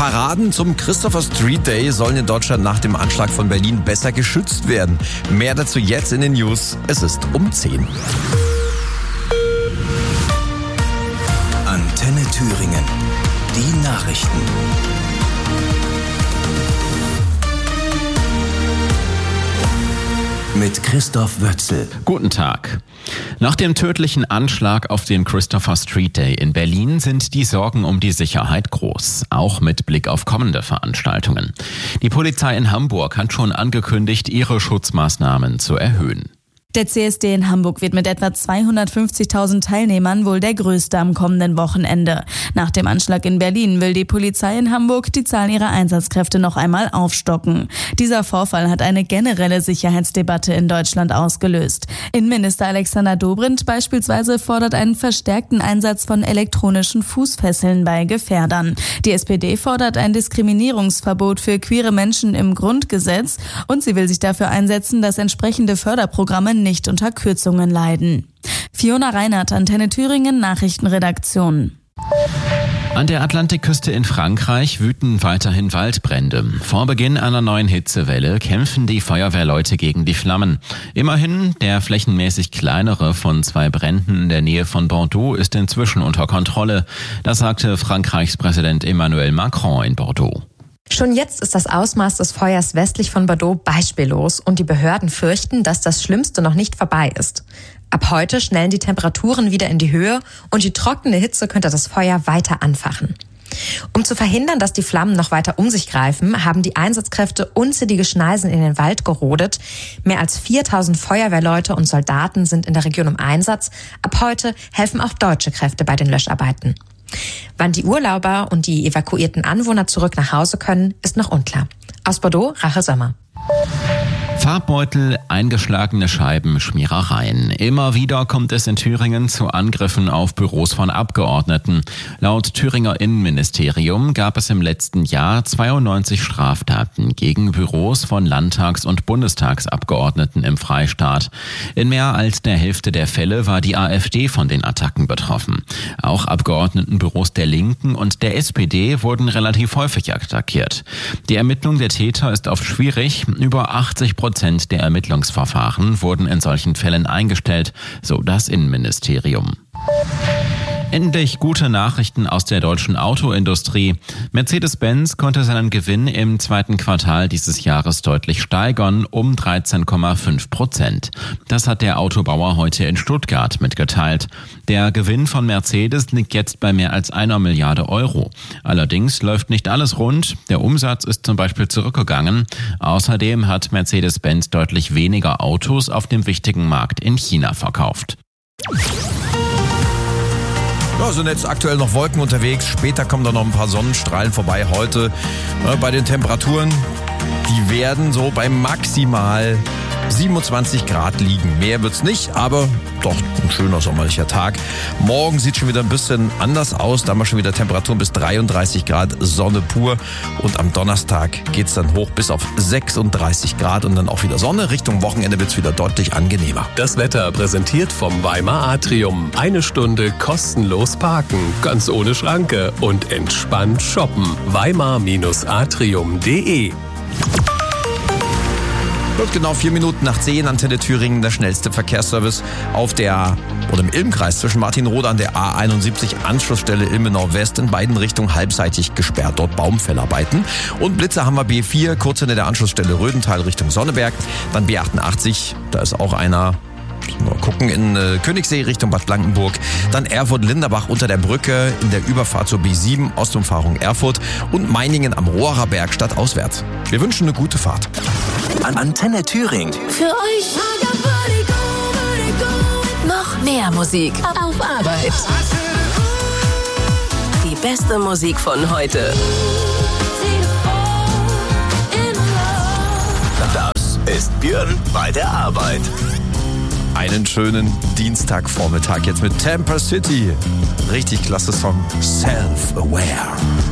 Paraden zum Christopher Street Day sollen in Deutschland nach dem Anschlag von Berlin besser geschützt werden. Mehr dazu jetzt in den News. Es ist um 10. Antenne Thüringen. Die Nachrichten. Mit Christoph Wötzel. Guten Tag. Nach dem tödlichen Anschlag auf den Christopher Street Day in Berlin sind die Sorgen um die Sicherheit groß, auch mit Blick auf kommende Veranstaltungen. Die Polizei in Hamburg hat schon angekündigt, ihre Schutzmaßnahmen zu erhöhen. Der CSD in Hamburg wird mit etwa 250.000 Teilnehmern wohl der größte am kommenden Wochenende. Nach dem Anschlag in Berlin will die Polizei in Hamburg die Zahl ihrer Einsatzkräfte noch einmal aufstocken. Dieser Vorfall hat eine generelle Sicherheitsdebatte in Deutschland ausgelöst. Innenminister Alexander Dobrindt beispielsweise fordert einen verstärkten Einsatz von elektronischen Fußfesseln bei Gefährdern. Die SPD fordert ein Diskriminierungsverbot für queere Menschen im Grundgesetz und sie will sich dafür einsetzen, dass entsprechende Förderprogramme nicht unter Kürzungen leiden. Fiona Reinhardt, Antenne Thüringen, Nachrichtenredaktion. An der Atlantikküste in Frankreich wüten weiterhin Waldbrände. Vor Beginn einer neuen Hitzewelle kämpfen die Feuerwehrleute gegen die Flammen. Immerhin, der flächenmäßig kleinere von 2 Bränden in der Nähe von Bordeaux ist inzwischen unter Kontrolle. Das sagte Frankreichs Präsident Emmanuel Macron in Bordeaux. Schon jetzt ist das Ausmaß des Feuers westlich von Bordeaux beispiellos und die Behörden fürchten, dass das Schlimmste noch nicht vorbei ist. Ab heute schnellen die Temperaturen wieder in die Höhe und die trockene Hitze könnte das Feuer weiter anfachen. Um zu verhindern, dass die Flammen noch weiter um sich greifen, haben die Einsatzkräfte unzählige Schneisen in den Wald gerodet. Mehr als 4.000 Feuerwehrleute und Soldaten sind in der Region im Einsatz. Ab heute helfen auch deutsche Kräfte bei den Löscharbeiten. Wann die Urlauber und die evakuierten Anwohner zurück nach Hause können, ist noch unklar. Aus Bordeaux, Rache Sommer. Farbbeutel, eingeschlagene Scheiben, Schmierereien. Immer wieder kommt es in Thüringen zu Angriffen auf Büros von Abgeordneten. Laut Thüringer Innenministerium gab es im letzten Jahr 92 Straftaten gegen Büros von Landtags- und Bundestagsabgeordneten im Freistaat. In mehr als der Hälfte der Fälle war die AfD von den Attacken betroffen. Auch Abgeordnetenbüros der Linken und der SPD wurden relativ häufig attackiert. Die Ermittlung der Täter ist oft schwierig. Über 80% der Ermittlungsverfahren wurden in solchen Fällen eingestellt, so das Innenministerium. Endlich gute Nachrichten aus der deutschen Autoindustrie. Mercedes-Benz konnte seinen Gewinn im zweiten Quartal dieses Jahres deutlich steigern, um 13,5%. Das hat der Autobauer heute in Stuttgart mitgeteilt. Der Gewinn von Mercedes liegt jetzt bei mehr als 1 Milliarde Euro. Allerdings läuft nicht alles rund. Der Umsatz ist zum Beispiel zurückgegangen. Außerdem hat Mercedes-Benz deutlich weniger Autos auf dem wichtigen Markt in China verkauft. Ja, sind jetzt aktuell noch Wolken unterwegs. Später kommen da noch ein paar Sonnenstrahlen vorbei. Heute bei den Temperaturen, die werden so bei maximal 27 Grad liegen. Mehr wird's nicht, aber doch ein schöner sommerlicher Tag. Morgen sieht schon wieder ein bisschen anders aus. Da haben wir schon wieder Temperaturen bis 33 Grad, Sonne pur. Und am Donnerstag geht's dann hoch bis auf 36 Grad und dann auch wieder Sonne. Richtung Wochenende wird's wieder deutlich angenehmer. Das Wetter präsentiert vom Weimar Atrium. 1 Stunde kostenlos parken, ganz ohne Schranke und entspannt shoppen. Weimar-atrium.de. Wird genau 4 Minuten nach 10, Antenne Thüringen, der schnellste Verkehrsservice auf der oder im Ilmkreis zwischen Martinrode an der A71, Anschlussstelle Ilmenau West, in beiden Richtungen halbseitig gesperrt, dort Baumfellarbeiten. Und Blitzer haben wir B4, kurz hinter der Anschlussstelle Rödental Richtung Sonneberg, dann B88, da ist auch einer. Mal gucken, in Königssee Richtung Bad Blankenburg, dann Erfurt-Linderbach unter der Brücke in der Überfahrt zur B7, Ostumfahrung Erfurt und Meiningen am Rohrer Berg stadtauswärts. Wir wünschen eine gute Fahrt. Antenne Thüringen. Für euch noch mehr Musik auf Arbeit. Die beste Musik von heute. Das ist Björn bei der Arbeit. Einen schönen Dienstagvormittag jetzt mit Tampa City. Richtig klasse Song, Self-Aware.